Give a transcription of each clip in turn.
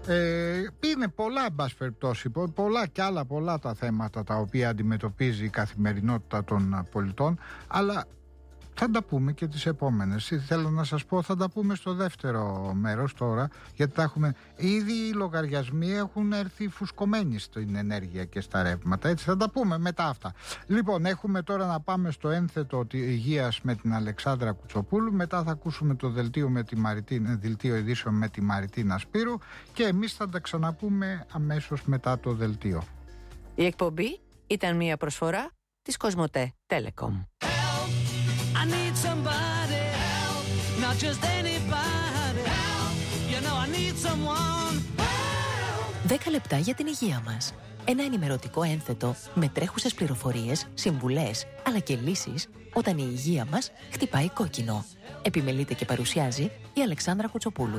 Είναι πολλά, εν πάση περιπτώσει, πολλά και άλλα πολλά τα θέματα τα οποία αντιμετωπίζει η καθημερινότητα των πολιτών, αλλά θα τα πούμε και τις επόμενες. Θέλω να σας πω, θα τα πούμε στο δεύτερο μέρος τώρα, γιατί τα έχουμε. Ήδη οι λογαριασμοί έχουν έρθει φουσκωμένοι στην ενέργεια και στα ρεύματα. Έτσι θα τα πούμε μετά αυτά. Λοιπόν, έχουμε τώρα να πάμε στο ένθετο υγείας με την Αλεξάνδρα Κουτσοπούλου. Μετά θα ακούσουμε το δελτίο ειδήσεων με τη Μαριτίνα Σπύρου. Και εμείς θα τα ξαναπούμε αμέσως μετά το δελτίο. Η εκπομπή ήταν μια προσφορά της Κοσμοτέ Telecom. I need somebody help, not just anybody help. You know I need someone help. 10 λεπτά για την υγεία μας. Ένα ενημερωτικό ένθετο με τρέχουσες πληροφορίες, συμβουλές, αλλά και λύσεις όταν η υγεία μας χτυπάει κόκκινο. Επιμελείται και παρουσιάζει η Αλεξάνδρα Κουτσοπούλου.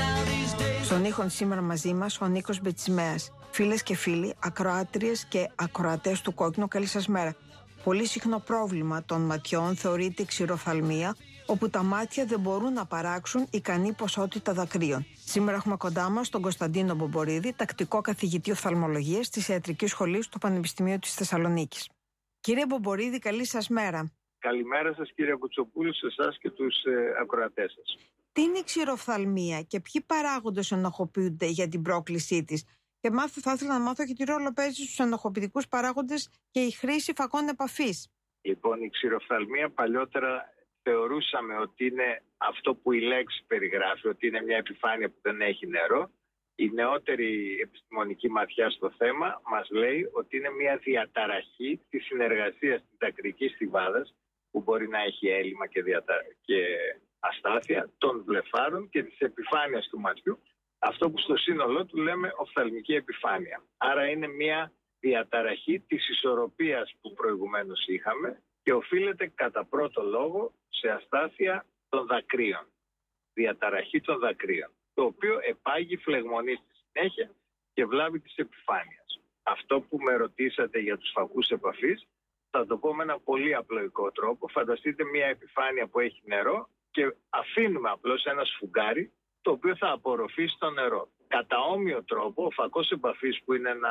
Στον ήχον σήμερα μαζί μας ο Νίκος Μπετσιμέας. Φίλες και φίλοι, ακροάτριες και ακροατές του Κόκκινου, καλή σας μέρα. Πολύ συχνό πρόβλημα των ματιών θεωρείται η ξηροφθαλμία, όπου τα μάτια δεν μπορούν να παράξουν ικανή ποσότητα δακρύων. Σήμερα έχουμε κοντά μας τον Κωνσταντίνο Μπομπορίδη, τακτικό καθηγητή οφθαλμολογίας της Ιατρικής Σχολής του Πανεπιστημίου της Θεσσαλονίκης. Κύριε Μπομπορίδη, καλή σας μέρα. Καλημέρα σας κύριε Κουτσοπούλου, σε εσάς και τους ακροατές σας. Τι είναι η ξηροφθαλμία και ποιοι παράγοντες ενοχοποιούνται για την πρόκλησή της? Και θα ήθελα να μάθω και τι ρόλο παίζει στους ενοχοποιητικούς παράγοντες και η χρήση φακών επαφής. Λοιπόν, η ξηροφθαλμία παλιότερα θεωρούσαμε ότι είναι αυτό που η λέξη περιγράφει, ότι είναι μια επιφάνεια που δεν έχει νερό. Η νεότερη επιστημονική ματιά στο θέμα μας λέει ότι είναι μια διαταραχή της συνεργασίας της δακρυκής στιβάδας, που μπορεί να έχει έλλειμμα και αστάθεια των βλεφάρων και της επιφάνειας του ματιού. Αυτό που στο σύνολό του λέμε οφθαλμική επιφάνεια. Άρα είναι μια διαταραχή της ισορροπίας που προηγουμένως είχαμε και οφείλεται κατά πρώτο λόγο σε αστάθεια των δακρύων. Διαταραχή των δακρύων, το οποίο επάγει φλεγμονή στη συνέχεια και βλάβη της επιφάνειας. Αυτό που με ρωτήσατε για τους φακούς επαφής, θα το πω με ένα πολύ απλοϊκό τρόπο. Φανταστείτε μια επιφάνεια που έχει νερό και αφήνουμε απλώς ένα σφουγγάρι το οποίο θα απορροφήσει το νερό. Κατά όμοιο τρόπο, ο φακός επαφής, που είναι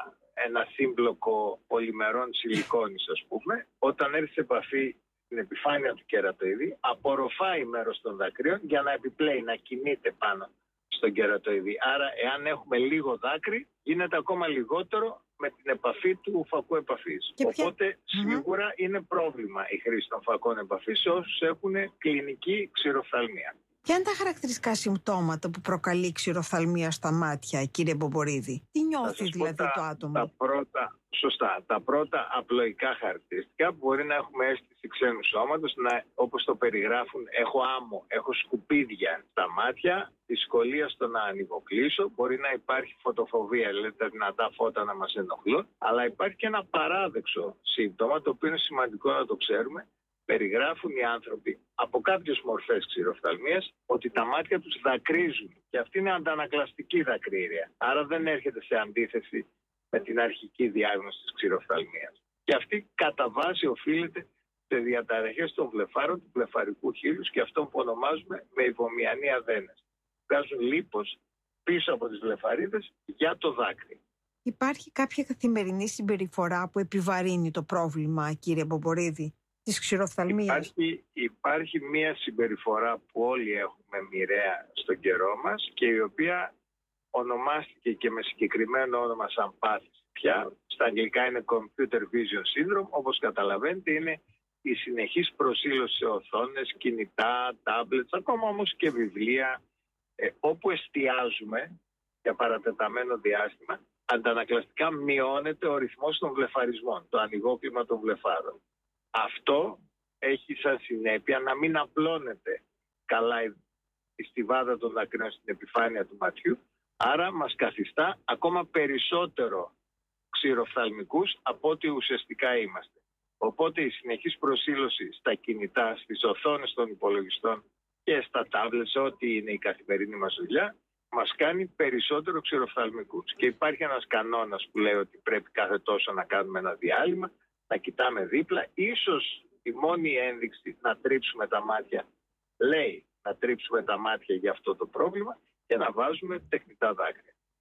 ένα σύμπλοκο πολυμερών σιλικόνης, ας πούμε, όταν έρθει σε επαφή στην επιφάνεια του κερατοειδή, απορροφάει μέρος των δακρύων για να επιπλέει, να κινείται πάνω στον κερατοειδή. Άρα, εάν έχουμε λίγο δάκρυ, γίνεται ακόμα λιγότερο με την επαφή του φακού επαφής. Οπότε, σίγουρα είναι πρόβλημα η χρήση των φακών επαφής σε όσους έχουν κλινική ξηροφθαλμία. Ποια είναι τα χαρακτηριστικά συμπτώματα που προκαλεί ξηροφθαλμία στα μάτια, κύριε Μπομπορίδη? Τι νιώθει δηλαδή το άτομο? Τα πρώτα απλοϊκά χαρακτηριστικά που μπορεί να έχουμε αίσθηση ξένου σώματος, όπως το περιγράφουν, έχω άμμο, έχω σκουπίδια στα μάτια, δυσκολία στο να ανοιγοκλείσω, μπορεί να υπάρχει φωτοφοβία, δηλαδή τα δυνατά φώτα να μας ενοχλούν, αλλά υπάρχει και ένα παράδεξο σύμπτωμα, το οποίο είναι σημαντικό να το ξέρουμε. Περιγράφουν οι άνθρωποι από κάποιες μορφές ξηροφθαλμίας ότι τα μάτια τους δακρύζουν, και αυτή είναι αντανακλαστική δακρύρεια. Άρα δεν έρχεται σε αντίθεση με την αρχική διάγνωση της ξηροφθαλμίας. Και αυτή κατά βάση οφείλεται σε διαταραχές των βλεφάρων, του βλεφαρικού χείλους και αυτό που ονομάζουμε με υπομειανή αδένες. Βγάζουν λίπος πίσω από τις βλεφαρίδες για το δάκρυ. Υπάρχει κάποια καθημερινή συμπεριφορά που επιβαρύνει το πρόβλημα, κύριε Μπομπορίδη, της ξηροφθαλμίας? Υπάρχει μια συμπεριφορά που όλοι έχουμε μοιραία στον καιρό μας και η οποία ονομάστηκε και με συγκεκριμένο όνομα σαν πάθηση πια. Στα αγγλικά είναι Computer Vision Syndrome. Όπως καταλαβαίνετε, είναι η συνεχής προσήλωση σε οθόνες, κινητά, tablets, ακόμα όμως και βιβλία, όπου εστιάζουμε για παρατεταμένο διάστημα. Αντανακλαστικά μειώνεται ο ρυθμός των βλεφαρισμών, το ανοιγόκλημα των βλεφάρων. Αυτό έχει σαν συνέπεια να μην απλώνεται καλά η στιβάδα των δακρύων στην επιφάνεια του ματιού, άρα μας καθιστά ακόμα περισσότερο ξηροφθαλμικούς από ό,τι ουσιαστικά είμαστε. Οπότε η συνεχής προσήλωση στα κινητά, στις οθόνες των υπολογιστών και στα τάμπλετ, σε ό,τι είναι η καθημερινή μας δουλειά, μας κάνει περισσότερο ξηροφθαλμικούς. Και υπάρχει ένας κανόνας που λέει ότι πρέπει κάθε τόσο να κάνουμε ένα διάλειμμα, να κοιτάμε δίπλα. Ίσως η μόνη ένδειξη να τρίψουμε τα μάτια λέει να τρίψουμε τα μάτια για αυτό το πρόβλημα και να βάζουμε τεχνητά δάκρυα.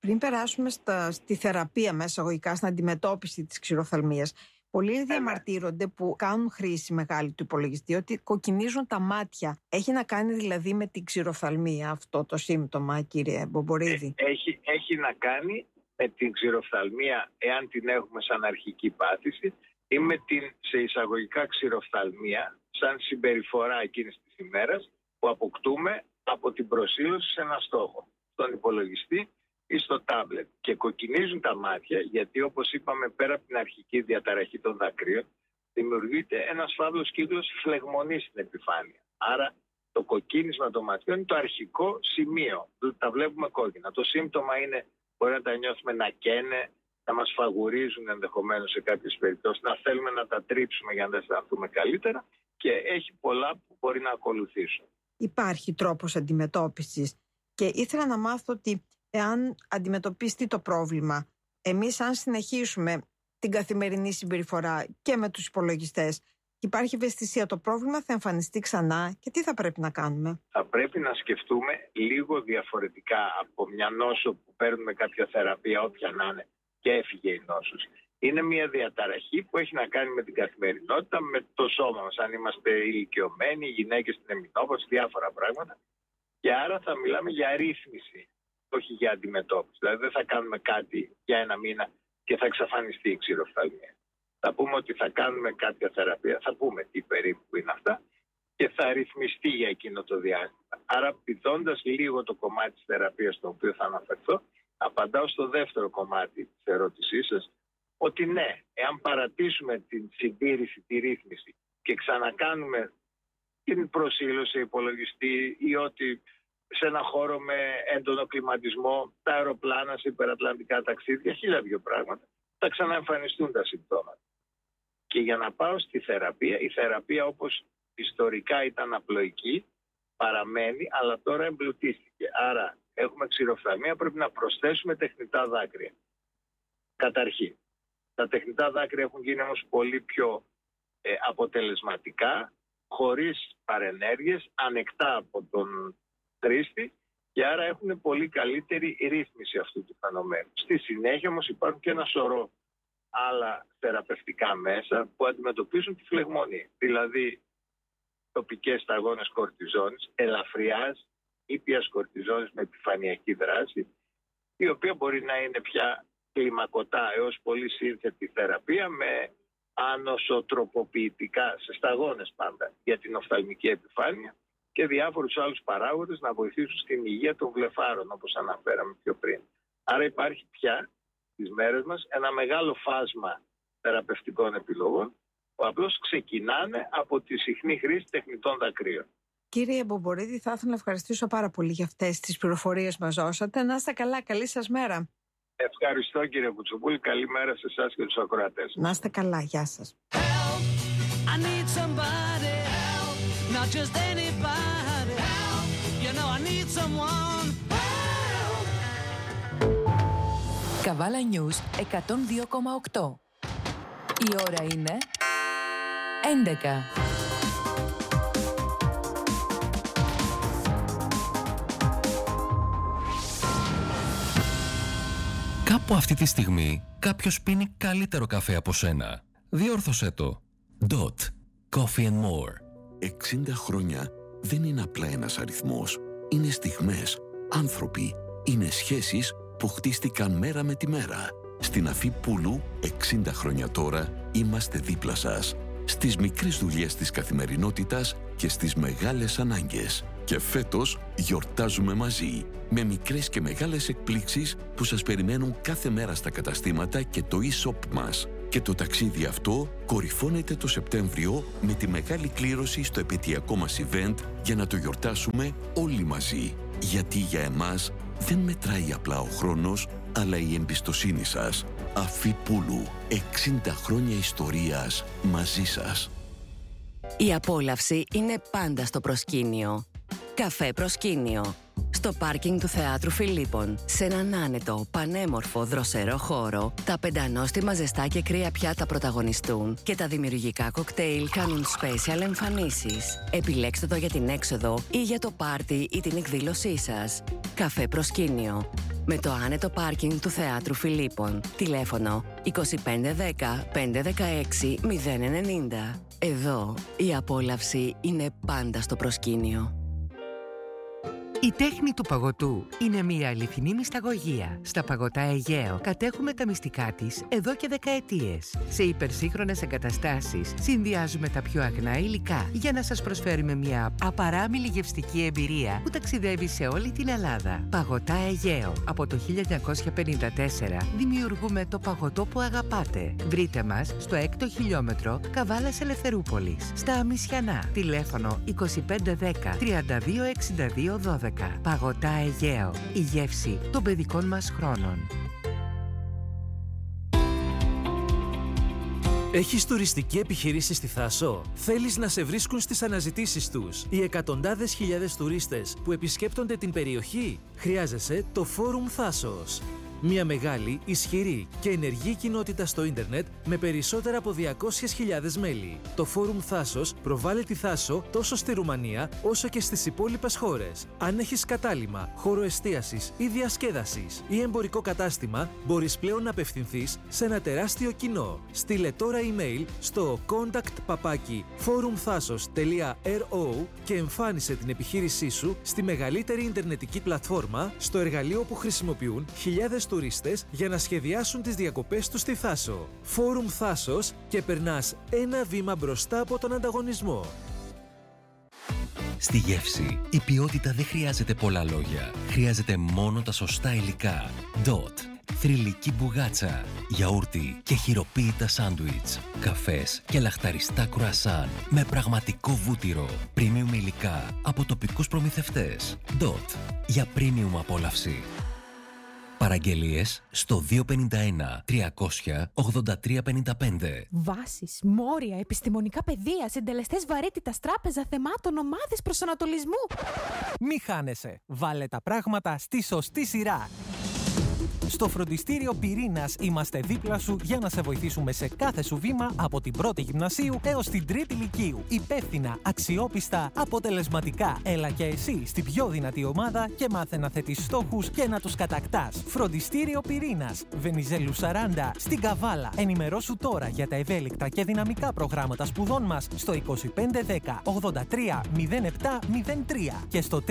Πριν περάσουμε στη θεραπεία μέσα αγωγικά, στην αντιμετώπιση της ξηροφθαλμίας, πολλοί διαμαρτύρονται που κάνουν χρήση μεγάλη του υπολογιστή ότι κοκκινίζουν τα μάτια. Έχει να κάνει δηλαδή με την ξηροφθαλμία αυτό το σύμπτωμα, κύριε Μπομπορίδη? Έχει να κάνει με την ξηροφθαλμία, εάν την έχουμε σαν αρχική πάθηση, ή με την σε εισαγωγικά ξηροφθαλμία σαν συμπεριφορά εκείνης της ημέρας που αποκτούμε από την προσήλωση σε ένα στόχο, στον υπολογιστή ή στο τάμπλετ. Και κοκκινίζουν τα μάτια γιατί, όπως είπαμε, πέρα από την αρχική διαταραχή των δακρύων, δημιουργείται ένας φαύλος κύκλος φλεγμονής στην επιφάνεια. Άρα το κοκκίνισμα των ματιών είναι το αρχικό σημείο. Τα βλέπουμε κόκκινα. Το σύμπτωμα είναι, μπορεί να τα νιώθουμε να καίνε, να μας φαγουρίζουν ενδεχομένως σε κάποιες περιπτώσεις, να θέλουμε να τα τρίψουμε για να αισθανθούμε καλύτερα, και έχει πολλά που μπορεί να ακολουθήσουν. Υπάρχει τρόπος αντιμετώπισης και ήθελα να μάθω ότι εάν αντιμετωπιστεί το πρόβλημα, εμείς αν συνεχίσουμε την καθημερινή συμπεριφορά και με τους υπολογιστές, υπάρχει ευαισθησία, το πρόβλημα θα εμφανιστεί ξανά και τι θα πρέπει να κάνουμε? Θα πρέπει να σκεφτούμε λίγο διαφορετικά από μια νόσο που παίρνουμε κάποια θεραπεία, όποια να είναι, και έφυγε η νόσος. Είναι μια διαταραχή που έχει να κάνει με την καθημερινότητα, με το σώμα μας. Αν είμαστε ηλικιωμένοι, γυναίκες στην εμεινόπαυση, διάφορα πράγματα. Και άρα θα μιλάμε για ρύθμιση, όχι για αντιμετώπιση. Δηλαδή δεν θα κάνουμε κάτι για ένα μήνα και θα εξαφανιστεί η ξηροφθαλμία. Θα πούμε ότι θα κάνουμε κάποια θεραπεία, θα πούμε τι περίπου είναι αυτά, και θα ρυθμιστεί για εκείνο το διάστημα. Άρα, πηδώντας λίγο το κομμάτι της θεραπείας στο οποίο θα αναφερθώ, απαντάω στο δεύτερο κομμάτι της ερώτησής σας, ότι ναι, εάν παρατήσουμε την συντήρηση, τη ρύθμιση και ξανακάνουμε την προσήλωση υπολογιστή ή ότι σε ένα χώρο με έντονο κλιματισμό, τα αεροπλάνα σε υπερατλαντικά ταξίδια, 1002 πράγματα, θα ξαναεμφανιστούν τα συμπτώματα. Και για να πάω στη θεραπεία, η θεραπεία όπως ιστορικά ήταν απλοϊκή, παραμένει, αλλά τώρα εμπλουτίστηκε. Άρα έχουμε ξηροφθαλμία, πρέπει να προσθέσουμε τεχνητά δάκρυα. Καταρχήν, τα τεχνητά δάκρυα έχουν γίνει όμως πολύ πιο αποτελεσματικά, χωρίς παρενέργειες, ανεκτά από τον χρήστη, και άρα έχουν πολύ καλύτερη ρύθμιση αυτού του φαινομένου. Στη συνέχεια όμως υπάρχουν και ένα σωρό άλλα θεραπευτικά μέσα που αντιμετωπίζουν τη φλεγμονή. Δηλαδή τοπικές σταγόνες κορτιζόνης, ελαφριάζ ήπιας κορτιζόνης με επιφανειακή δράση, η οποία μπορεί να είναι πια κλιμακωτά έως πολύ σύνθετη θεραπεία με άνοσοτροποποιητικά σε σταγόνες πάντα για την οφθαλμική επιφάνεια, και διάφορους άλλους παράγοντες να βοηθήσουν στην υγεία των βλεφάρων, όπως αναφέραμε πιο πριν. Άρα υπάρχει πια στις μέρες μας ένα μεγάλο φάσμα θεραπευτικών επιλογών που απλώς ξεκινάνε από τη συχνή χρήση τεχνητών δακρύων. Κύριε Μπομπορίδη, θα ήθελα να ευχαριστήσω πάρα πολύ για αυτές τις πληροφορίες που μας δώσατε. Να είστε καλά, καλή σας μέρα. Ευχαριστώ κύριε Κουτσουπούλη, καλή μέρα σε εσάς και τους ακροατές. Να είστε καλά, γεια σας. I need somebody help, not just anybody help. You know I need someone help. Καβάλα News 102,8. Η ώρα είναι 11. Κάπου αυτή τη στιγμή κάποιος πίνει καλύτερο καφέ από σένα. Διόρθωσέ το. Dot. Coffee and more. 60 χρόνια δεν είναι απλά ένας αριθμός. Είναι στιγμές, άνθρωποι, είναι σχέσεις που χτίστηκαν μέρα με τη μέρα. Στην Αφή Πούλου, 60 χρόνια τώρα, είμαστε δίπλα σας. Στις μικρές δουλειές της καθημερινότητας και στις μεγάλες ανάγκες. Και φέτος γιορτάζουμε μαζί, με μικρές και μεγάλες εκπλήξεις που σας περιμένουν κάθε μέρα στα καταστήματα και το e-shop μας. Και το ταξίδι αυτό κορυφώνεται το Σεπτέμβριο με τη μεγάλη κλήρωση στο επαιτειακό μας event για να το γιορτάσουμε όλοι μαζί. Γιατί για εμάς δεν μετράει απλά ο χρόνος, αλλά η εμπιστοσύνη σας. Αφή Πούλου, 60 χρόνια ιστορίας μαζί σας. Η απόλαυση είναι πάντα στο προσκήνιο. Καφέ Προσκήνιο. Στο πάρκινγκ του Θεάτρου Φιλίππων, σε έναν άνετο, πανέμορφο, δροσερό χώρο, τα πεντανόστιμα ζεστά και κρύα πιάτα πρωταγωνιστούν και τα δημιουργικά κοκτέιλ κάνουν special εμφανίσεις. Επιλέξτε το για την έξοδο ή για το πάρτι ή την εκδήλωσή σας. Καφέ Προσκήνιο. με το άνετο πάρκινγκ του Θεάτρου Φιλίππων. Τηλέφωνο 2510 516 090. Εδώ η απόλαυση είναι πάντα στο προσκήνιο. Η τέχνη του παγωτού είναι μια αληθινή μυσταγωγία. Στα Παγωτά Αιγαίο κατέχουμε τα μυστικά της εδώ και δεκαετίες. Σε υπερσύγχρονες εγκαταστάσεις συνδυάζουμε τα πιο αγνά υλικά για να σας προσφέρουμε μια απαράμιλη γευστική εμπειρία που ταξιδεύει σε όλη την Ελλάδα. Παγωτά Αιγαίο. Από το 1954 δημιουργούμε το παγωτό που αγαπάτε. Βρείτε μας στο 6ο χιλιόμετρο Καβάλας Ελευθερούπολης, στα Αμισιανά. Τηλέφωνο 2510 3262 12. Παγωτά Αιγαίο. Η γεύση των παιδικών μας χρόνων. Έχεις τουριστική επιχείρηση στη Θάσο? Θέλεις να σε βρίσκουν στις αναζητήσεις τους οι εκατοντάδες χιλιάδες τουρίστες που επισκέπτονται την περιοχή? Χρειάζεσαι το Φόρουμ Θάσος. Μια μεγάλη, ισχυρή και ενεργή κοινότητα στο ίντερνετ με περισσότερα από 200.000 μέλη. Το Φόρουμ Θάσος προβάλλει τη Θάσο τόσο στη Ρουμανία όσο και στις υπόλοιπες χώρες. Αν έχεις κατάλημα, χώρο εστίασης ή διασκέδασης ή εμπορικό κατάστημα, μπορείς πλέον να απευθυνθείς σε ένα τεράστιο κοινό. Στείλε τώρα email στο contact@forumthasos.ro και εμφάνισε την επιχείρησή σου στη μεγαλύτερη ιντερνετική πλατφόρμα, στο εργαλείο που χρησιμοποιούν χιλιάδες τουρίστες για να σχεδιάσουν τις διακοπές τους στη Θάσο. Φόρουμ Θάσος και περνάς ένα βήμα μπροστά από τον ανταγωνισμό. Στη γεύση, η ποιότητα δεν χρειάζεται πολλά λόγια. Χρειάζεται μόνο τα σωστά υλικά. Dot. Θρυλική μπουγάτσα, γιαούρτι και χειροποίητα σάντουιτς, καφές και λαχταριστά κρουασάν με πραγματικό βούτυρο, premium υλικά από τοπικούς προμηθευτές. Dot. Για premium απόλαυση. Παραγγελίες στο 251 300 8355. Βάσεις, μόρια, επιστημονικά πεδία, συντελεστές βαρύτητας, τράπεζα θεμάτων, ομάδες προσανατολισμού. Μη χάνεσαι. Βάλε τα πράγματα στη σωστή σειρά. Στο φροντιστήριο Πυρήνας είμαστε δίπλα σου για να σε βοηθήσουμε σε κάθε σου βήμα από την πρώτη γυμνασίου έως την τρίτη λυκείου. Υπεύθυνα, αξιόπιστα, αποτελεσματικά. Έλα και εσύ στην πιο δυνατή ομάδα και μάθε να θέτεις στόχους και να τους κατακτάς. Φροντιστήριο Πυρήνας, Βενιζέλου 40, στην Καβάλα. Ενημερώσου τώρα για τα ευέλικτα και δυναμικά προγράμματα σπουδών μας στο 2510 83 07 03 και στο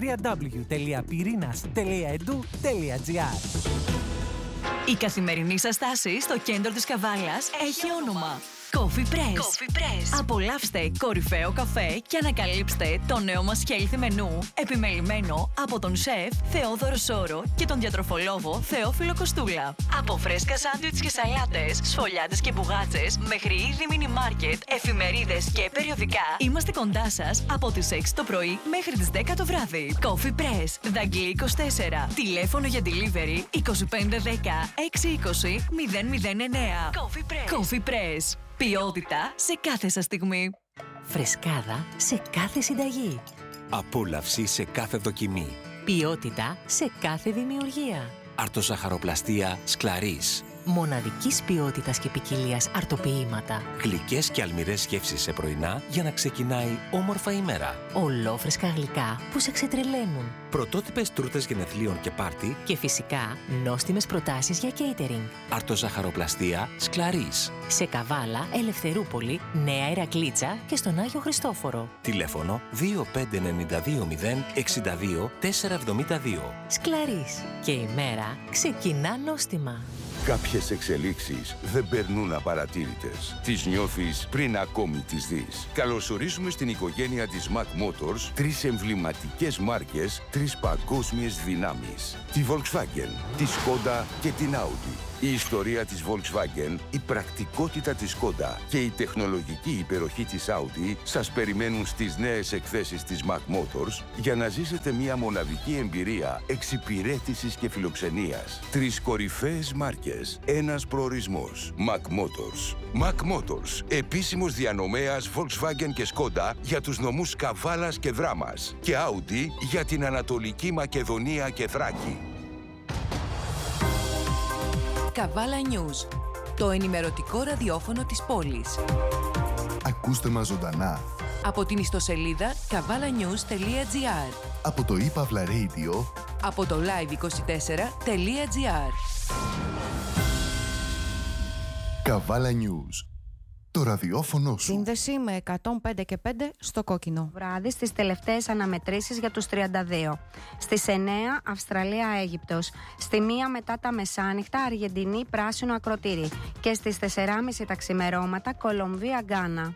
www.pyrinas.edu.gr. Η καθημερινή σας στάση στο κέντρο της Καβάλας έχει όνομα Coffee Press. Απολαύστε κορυφαίο καφέ και ανακαλύψτε το νέο μας healthy μενού, επιμελημένο από τον σεφ Θεόδωρο Σόρο και τον διατροφολόγο Θεόφιλο Κοστούλα. Από φρέσκα σάντουιτς και σαλάτες, σφολιάτες και μπουγάτσες, μέχρι είδη mini market, εφημερίδες και περιοδικά, είμαστε κοντά σας από τις 6 το πρωί μέχρι τις 10 το βράδυ. Coffee Press, Δαγκλή 24. Τηλέφωνο για delivery 2510 620 009. Coffee Press. Ποιότητα σε κάθε σας στιγμή. Φρεσκάδα σε κάθε συνταγή. Απόλαυση σε κάθε δοκιμή. Ποιότητα σε κάθε δημιουργία. Αρτοζαχαροπλαστία Σκλαρίς. Μοναδικής ποιότητας και ποικιλίας αρτοποιήματα. Γλυκές και αλμυρές γεύσεις σε πρωινά για να ξεκινάει όμορφα η μέρα. Ολόφρεσκα γλυκά που σε ξετρελαίνουν. Πρωτότυπες τούρτες γενεθλίων και πάρτι. Και φυσικά νόστιμες προτάσεις για catering. Αρτοζαχαροπλαστία Σκλαρίς. Σε Καβάλα, Ελευθερούπολη, Νέα Ηρακλήτσα και στον Άγιο Χριστόφορο. Τηλέφωνο 25920 62 472. Σκλαρίς. Και η μέρα ξεκινά νόστιμα. Κάποιες εξελίξεις δεν περνούν απαρατήρητες. Τις νιώθεις πριν ακόμη τις δεις. Καλωσορίζουμε στην οικογένεια της Mac Motors 3 εμβληματικές μάρκες, 3 παγκόσμιες δυνάμεις. Τη Volkswagen, τη Skoda και την Audi. Η ιστορία της Volkswagen, η πρακτικότητα της Skoda και η τεχνολογική υπεροχή της Audi σας περιμένουν στις νέες εκθέσεις της Mac Motors για να ζήσετε μια μοναδική εμπειρία εξυπηρέτησης και φιλοξενίας. 3 κορυφαίες μάρκες, ένας προορισμός. Mac Motors. Mac Motors, επίσημος διανομέας Volkswagen και Skoda για τους νομούς Καβάλας και Δράμας και Audi για την Ανατολική Μακεδονία και Θράκη. Καβάλα News, το ενημερωτικό ραδιόφωνο της πόλης. Ακούστε μας ζωντανά Από την ιστοσελίδα kavalanews.gr. Από το ePavla Radio από το live24.gr. Καβάλα News. Το ραδιόφωνο σου. Σύνδεση με 105 και 5 στο κόκκινο. Βράδυ στις τελευταίες αναμετρήσεις για τους 32. Στις 9 Αυστραλία-Αίγυπτος. Στη 1 μετά τα μεσάνυχτα Αργεντινή πράσινο ακροτήρι. Και στις 4.30 τα ξημερώματα Κολομβία-Γκάνα.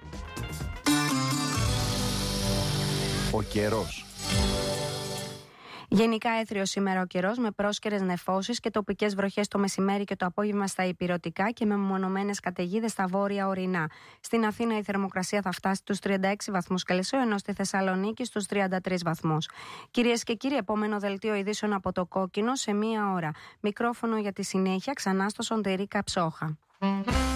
Ο καιρός. Γενικά έθριος σήμερα ο καιρός με πρόσκαιρες νεφώσεις και τοπικές βροχές το μεσημέρι και το απόγευμα στα ηπειρωτικά και με μονομένες καταιγίδες στα βόρεια ορεινά. Στην Αθήνα η θερμοκρασία θα φτάσει στους 36 βαθμούς Κελσίου, ενώ στη Θεσσαλονίκη στους 33 βαθμούς. Κυρίες και κύριοι, επόμενο δελτίο ειδήσεων από το κόκκινο σε 1 ώρα. Μικρόφωνο για τη συνέχεια ξανά στο Σωτηρή Καψόχα.